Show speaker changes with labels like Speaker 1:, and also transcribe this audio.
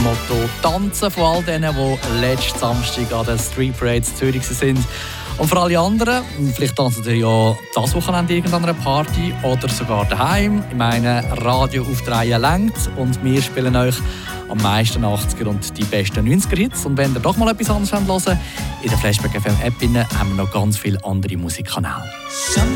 Speaker 1: Motto «Tanzen» von all denen, die letzten Samstag an den Street Parades Zürich sind. Und für alle anderen, vielleicht tanzen ihr ja das Wochenende irgendeiner Party oder sogar daheim. Ich meine, Radio auf 3 längt und wir spielen euch am meisten 80er und die besten 90er-Hits. Und wenn ihr doch mal etwas anderes hören wollt, in der Flashback FM App haben wir noch ganz viele andere Musikkanäle.